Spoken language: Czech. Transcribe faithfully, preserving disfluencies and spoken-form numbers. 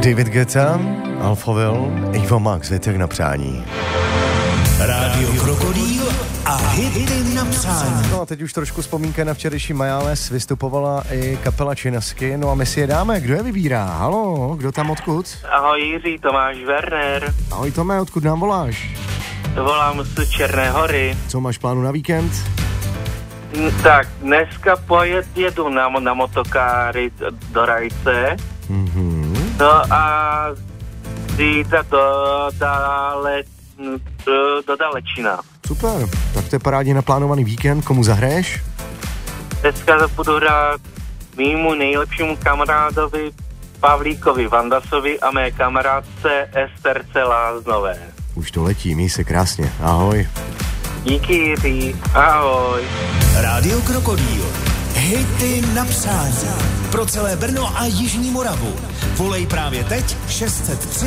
David Guetta, Alphaville, Eva Max, větek na přání. Rádio Krokodýl a hity na přání. No a teď už trošku vzpomínka na včerejší Majales, vystupovala i kapela Činasky, no a my si je dáme, kdo je vybírá? Halo, kdo tam odkud? Ahoj Jiří, Tomáš Werner. Ahoj Tome, odkud nám voláš? Volám z Černé Hory. Co máš plánu na víkend? Tak, dneska pojet jedu na, na motokáry do Rajce. Mhm. No a zítra do, dále, do, do Dalečina. Super, tak to je parádně naplánovaný víkend, komu zahraješ? Dneska budu hrát mýmu nejlepšímu kamarádovi Pavlíkovi Vandasovi a mé kamarádce Esterce Láznové. Už to letí, měj se krásně, ahoj. Díky Jiří, ahoj. Rádio Krokodýl. Hity na přání. Pro celé Brno a Jižní Moravu. Volej právě teď šest set tři